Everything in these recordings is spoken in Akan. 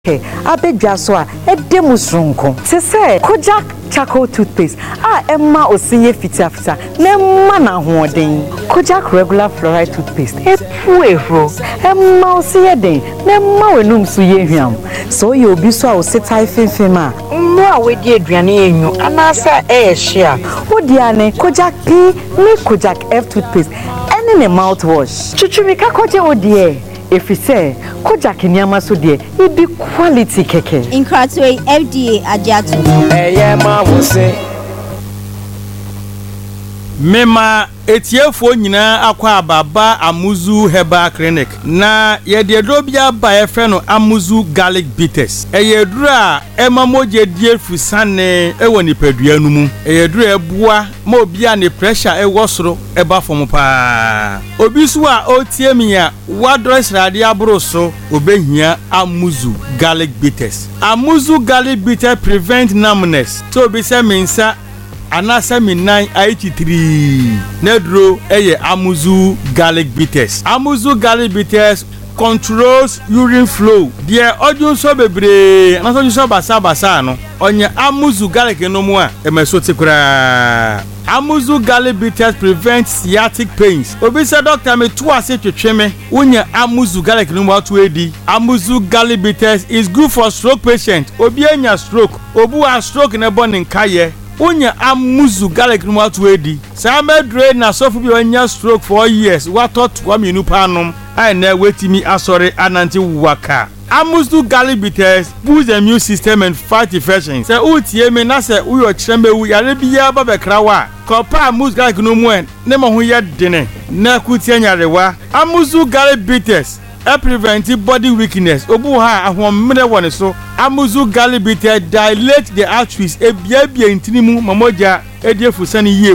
Abedwa so a edemu sonko se se Kojak charcoal toothpaste emma osinye fita na emma na hoden Kojak regular fluoride toothpaste epu ehro emma osinye den na emma wenum so ye hwam so ye obi so a osetai fenfem a no a wedi aduane enyu anasa ehye a odiane Kojak P me Kojak F toothpaste ene ne mouthwash chuchumika koje odie Efise Kojak nyama so de e quality keke Inkratwe FDA ajatu ma wo se Mema etiefo nyina akwa ababa Amuzu Herbal Clinic na ye de drobia ba e fe no Amuzu garlic bitters eyeduru a emamoje die fusane ewoni padua nu mu eyeduru ebua ma obi a ne pressure ewo soro eba fom pa obi so a otie mi a wadres rade abro so obehia Amuzu garlic bitters Amuzu garlic bitter prevent numbness so obi se mensa anasa minan 83 nedro eye Amuzu garlic bitters Amuzu garlic bitters controls urine flow there odun so bebre anasa so basa no onye Amuzu garlic no mu a emesote kura Amuzu garlic bitters prevent sciatic pains obi se doctor me to ase twetweme unye Amuzu garlic no mu atu edi Amuzu garlic bitters is good for stroke patient obi anya stroke obu a stroke na bo nkaye Unya Amuzu garlic no atu edi Same dre na sofu bi onya stroke for years watot wa minu panom ai na wetimi asore ananti waka Amuzu garlic bitters boost the immune system and fight infections se utie me na se uyo kyerembewu yare biya ba bekrawa kopa Amuzu garlic no mu en ne mo ho ye dene na kutie nyarewa Amuzu garlic bitters prevent body weakness obu ha ahomre woni so Amuzu garlic bitter dilate the arteries ebiabia intinimu mamoja ediefusani yie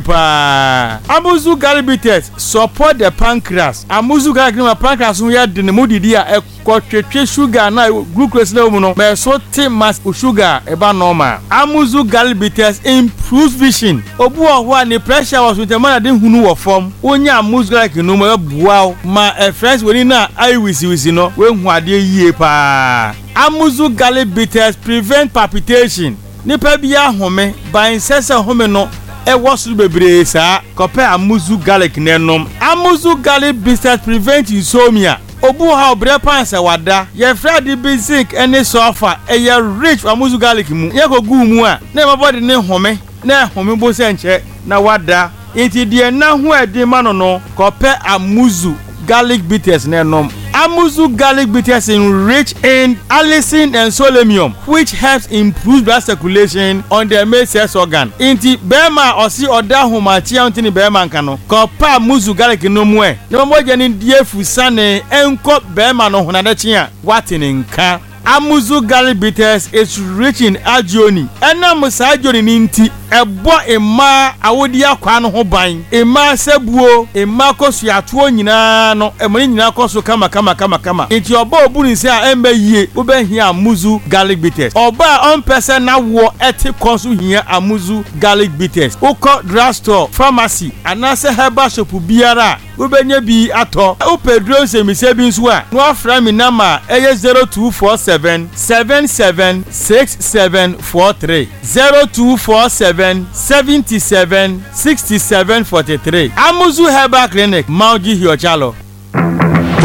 pa Amuzu garlic bitters support the pancreas Amuzu garlic no pancreas no ya de ne modidi a ekotwetwe sugar na glucose na mu no me so te mass sugar eba normal Amuzu garlic bitters improves vision obu ho a ne pressure was with the man de hunu wo form onya Amuzu garlic no ma buaw ma friends woni na ai wisi no we hu ade yie pa Amuzu garlic bitters prevent palpitation nipa bia home ban sese home no e wosu bebre sa kope Amuzu garlic nenom Amuzu garlic bitters prevent insomnia obu ha obre panse wada ye fredi basic any sulfur e ye rich Amuzu garlic mu ye ko gu mu a na my body ne home na home bo se nche na wada enti de na hu ade ma no kope Amuzu garlic bitters nenom Amuzu garlic bitters rich in allicin and selenium, which helps improve blood circulation on the male sex organ. Inti bema osi oda humachi antini bema nkano. Kopa Amuzu garlic no mwe. Nemoja ni die fusane enko bema no hunadechia watini nka. Amuzu garlic bitters is rich in agioni. Ena musa agioni ninti ebo ema awodi akwa no ho ban. Ema sebuo, ema kosu atuo nyina no, emoni nyina kosu kama. Inti oba obuni se a embe yie, ube hia Amuzu garlic bitters. Oba onpese na wo eti konsu hia Amuzu garlic bitters. Uko drugstore, pharmacy, anase herbal shop biara. Ubenye bi ato. Upedro se mise bi nso a. No afra mi nama eye 0247 776743 0247 776743 Amuzu Herbal Clinic Mauji Hiochalo